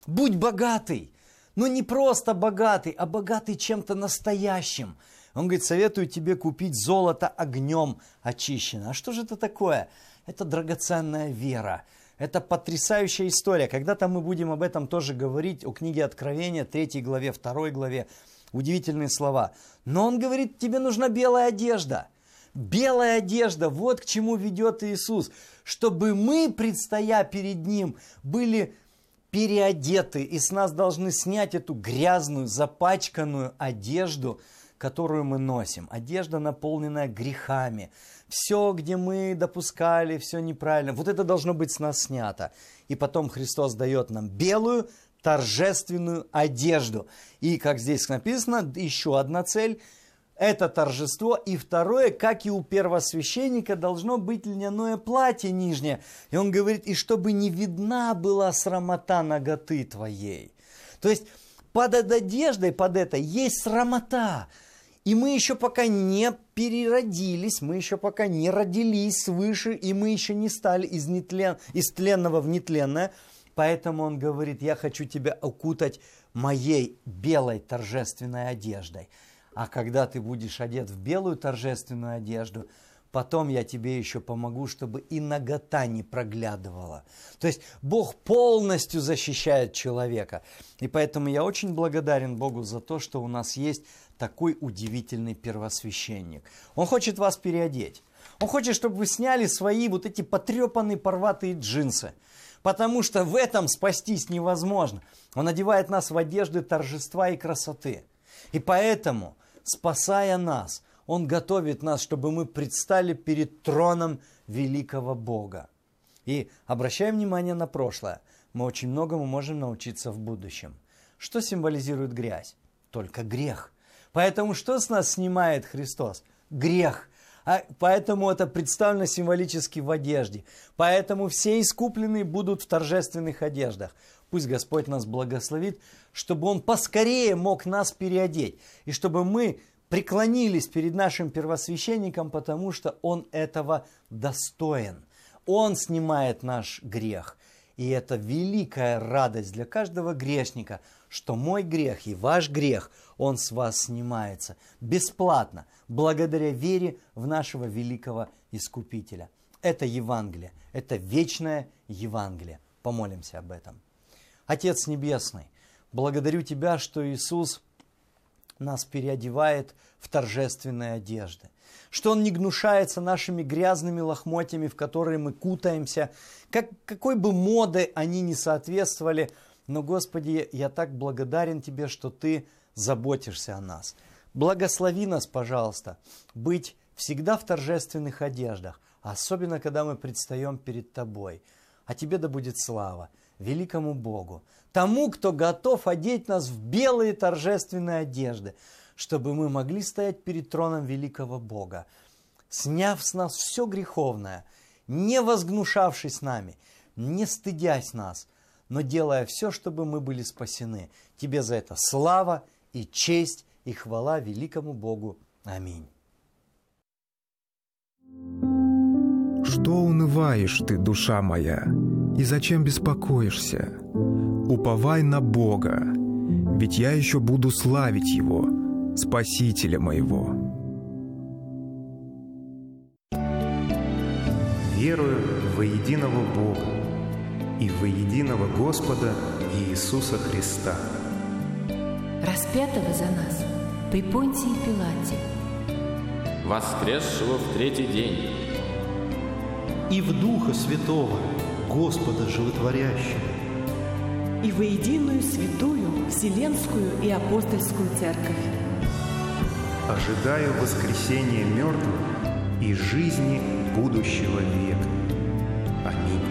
Будь богатый, но не просто богатый, а богатый чем-то настоящим. Он говорит, советую тебе купить золото огнем очищенное. А что же это такое? Это драгоценная вера. Это потрясающая история. Когда-то мы будем об этом тоже говорить, о книге Откровения, 3 главе, 2 главе. Удивительные слова. Но он говорит, тебе нужна белая одежда. Белая одежда, вот к чему ведет Иисус. Чтобы мы, предстоя перед Ним, были переодеты. И с нас должны снять эту грязную, запачканную одежду, которую мы носим. Одежда, наполненная грехами. Все, где мы допускали, все неправильно. Вот это должно быть с нас снято. И потом Христос дает нам белую, торжественную одежду. И, как здесь написано, еще одна цель – это торжество. И второе, как и у первосвященника, должно быть льняное платье нижнее. И он говорит, и чтобы не видна была срамота наготы твоей. То есть, под одеждой, под этой, есть срамота. И мы еще пока не переродились, мы еще пока не родились свыше, и мы еще не стали из тленного в нетленное. Поэтому он говорит, я хочу тебя окутать моей белой торжественной одеждой. А когда ты будешь одет в белую торжественную одежду, потом я тебе еще помогу, чтобы и нагота не проглядывала. То есть Бог полностью защищает человека. И поэтому я очень благодарен Богу за то, что у нас есть такой удивительный первосвященник. Он хочет вас переодеть. Он хочет, чтобы вы сняли свои вот эти потрепанные, порватые джинсы. Потому что в этом спастись невозможно. Он одевает нас в одежды торжества и красоты. И поэтому, спасая нас, Он готовит нас, чтобы мы предстали перед троном великого Бога. И обращаем внимание на прошлое. Мы очень многому можем научиться в будущем. Что символизирует грязь? Только грех. Поэтому что с нас снимает Христос? Грех. Поэтому это представлено символически в одежде. Поэтому все искупленные будут в торжественных одеждах. Пусть Господь нас благословит, чтобы Он поскорее мог нас переодеть. И чтобы мы преклонились перед нашим первосвященником, потому что Он этого достоин. Он снимает наш грех. И это великая радость для каждого грешника, что мой грех и ваш грех, он с вас снимается бесплатно, благодаря вере в нашего великого Искупителя. Это Евангелие, это вечное Евангелие. Помолимся об этом. Отец Небесный, благодарю Тебя, что Иисус нас переодевает в торжественные одежды, что Он не гнушается нашими грязными лохмотьями, в которые мы кутаемся, какой бы моды они ни соответствовали. Но, Господи, я так благодарен Тебе, что Ты заботишься о нас. Благослови нас, пожалуйста, быть всегда в торжественных одеждах, особенно когда мы предстаем перед Тобой. А Тебе да будет слава, великому Богу, тому, кто готов одеть нас в белые торжественные одежды, чтобы мы могли стоять перед троном великого Бога, сняв с нас все греховное, не возгнушавшись нами, не стыдясь нас, но делая все, чтобы мы были спасены. Тебе за это слава и честь и хвала великому Богу. Аминь. Что унываешь ты, душа моя, и зачем беспокоишься? Уповай на Бога, ведь я еще буду славить Его, Спасителя моего. Верую во единого Бога и во единого Господа Иисуса Христа, распятого за нас при Понтии Пилате, воскресшего в третий день, и в Духа Святого, Господа Животворящего, и во единую святую Вселенскую и Апостольскую Церковь. ожидаю воскресения мертвых и жизни будущего века. Аминь.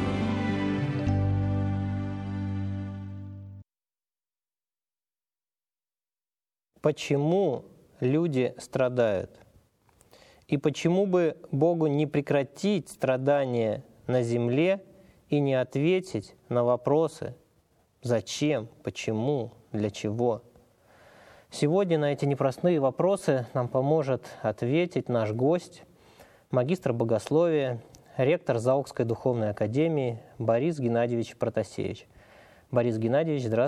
Почему люди страдают? И почему бы Богу не прекратить страдания на земле и не ответить на вопросы «Зачем?», «Почему?», «Для чего?». Сегодня на эти непростые вопросы нам поможет ответить наш гость, магистр богословия, ректор Заокской духовной академии Борис Геннадьевич Протасевич. Борис Геннадьевич, здравствуйте.